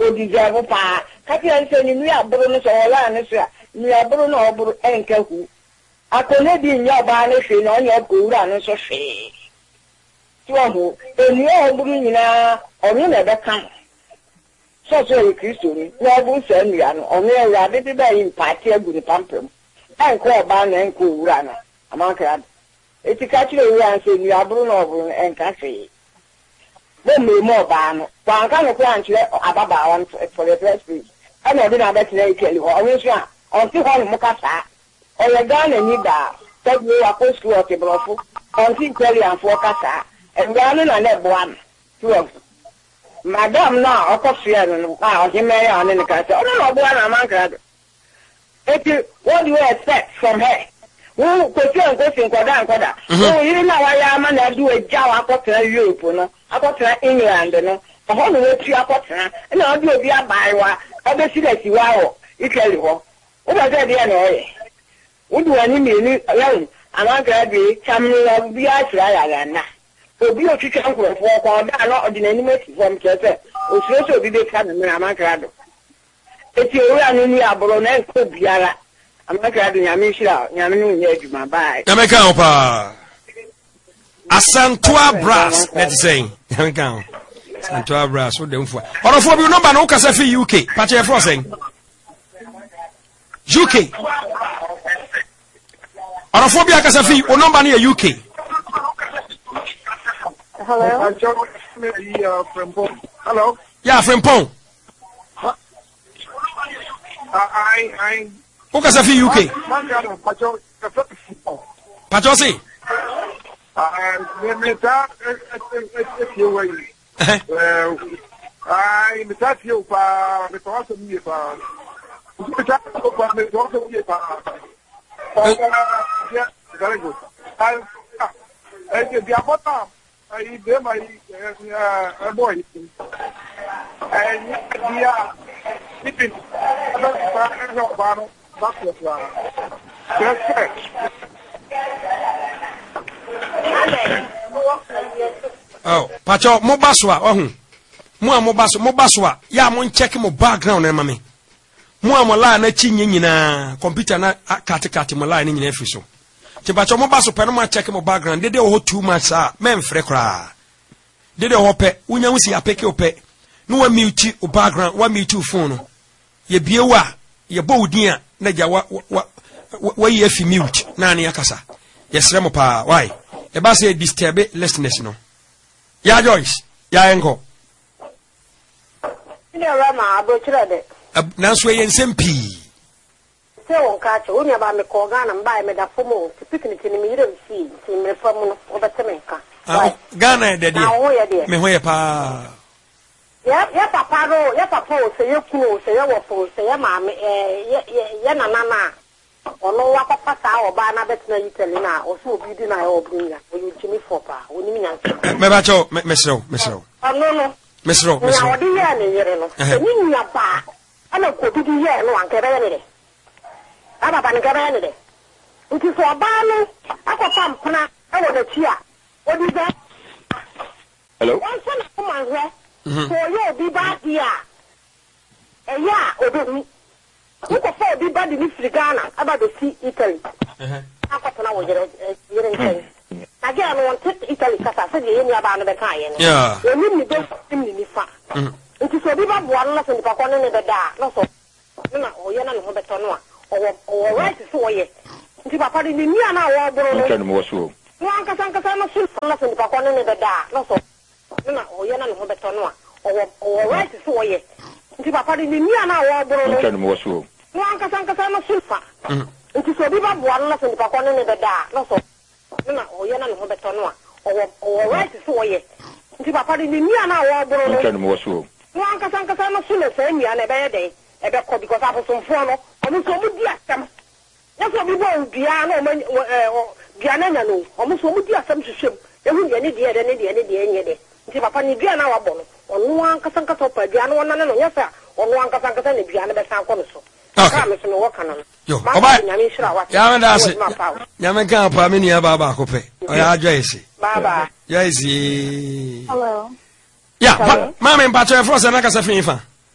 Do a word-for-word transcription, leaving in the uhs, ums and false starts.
deserve pa kapia nse ni nua aburu no so wala ne so a nua aburu no oburu enka hu akone di nya ba ne hwe na onye kowura no so hwe tuwa ho enua oburu nyina onu na be kan so so e Kristo ni na obu se nua no onu e ya de be yi party agu ni pampem enko ba na enko wura no amanka eti ka chire wura nse nua aburu no oburu enka hwe bo me mo ba no kwa nka no kwa nchire ababa wan for the first place ana obi na betina ikeli ho onwe so a onti ho no mukasa o ye Ghana ni da tagwe apostle o te brofo onti ikeli anfo kasa engano na na boam twelve madam na okofia no ah o hime ya ne kasa ono no boa na manka do eti what do you expect from her wo ko ti an ko sin koda an koda o yiri na wa ya ma na du eja wa akotena Europe no akotena England no ho no we ti akotena na odi obi abaiwa obesi da si wa ho ikeli ho o ba ze de na oye udu ani mi ni yan amanga de chamni ya bi asira ya ga na obi o twitwa nkorofo ko da na odi na ni meti form kese o siro so obi be ka na amanga do eti o ya ni ni aboro na ko biara amaka do nyame hira nyame no nya adwuma bye nyame ka opa Asantua Brass let say nyame ka Asantua Brass wo dem fo orofo bi number no kasa fi U K pa che fro sen U K orofo bi akasa fi o number no U K. Hello. Hello. Yeah, from Pong. I I Who can say U K? Pacho si. Ah, me ta you way. Eh, ai me ta you pa me to so mi pa. Me ta pa me to so mi pa. Yeah, very good. I eh the abota ai de mai eh boy. Eh dia Ipin, ada para no bano, bakso lah. Yes, oh, Pacho, mo baswa, oh, mo mo baso, mo baswa. Ya mo check mo background na mami. Mo mo la na chi nyina, computer na kati kati mo la ni nyina fi so. Ti Pacho mo baso pe no ma check mo background. Dede o too much ah, men frɛ kra. Dede o pe, unya wusi apeke o pe. No wa mute o background, wa mute phone no. Ye biewa ye bowdin na ja wa wa ye fi mute na ne akasa ye sremo pa why e ba say disturb listeners no ya Joyce ya enko ina rama abochira de na so ye nsempi se won ka che unya ba me ko Ghana mba me da fomo picnic ni mi yire fi ti me famu no obetemenka Ghana de de me ho ye pa ya ya papa ro ya papa o se ye kunu se ye wofo se ye ma me eh ye na na na ono wa papa sa oba na betina Italy na o so obi di na e obunya o yu chimi for pa oni mi nyanse me ba cho me sro me sro no no me sro me sro na odi ye ne yere no ni nya ba ana ko bi di ye no anke be ne de aba ba ne ga be ne de nti so oba no akota mpna e wo da chia odi be hello one son of man here so you be bad here eh yeah obi who ko for be bad in Ghana about to see Italy eh akota na wo yere yere nchen again no want Italy kasa se ye ni aba no be kan ye no yeah we ni be ni ni fa nti so bi ba bo no so ni pa ko ne be da no so na o ye na no be to no a o o right so ye nti papa di ni ana wo bro no tell me what so no anka sanka sa no so na so ni pa ko ne be da no so na o ye na no be to no a o o right so ye nti papa di ni ana wo bro no tell me what so no anka sanka sa no so fa nti so bi ba bo no so ni pa ko ne be da no so na o ye na no be to no a o o right so ye nti papa di ni ana wo bro no tell me what so no anka sanka sa no so le se mi ana be ye de e be ko because abosomfo no omo so mu di asem ya so bi bo bia na o bia na nya no omo so mu di asem hwehwem ehu de ne de de ne de ne de nye de nti papa ni bia na wabo no onu anka sanka so pa bia na wona ne no nya sa onu anka sanka sa ne bia na be san ko no so ka me so no waka no yo oba ya me da se ya me kan pa me ni aba ba ko pe o ya Joyce baba Joyce hello ya ma me mpa cho e fro se na ka sa fin fa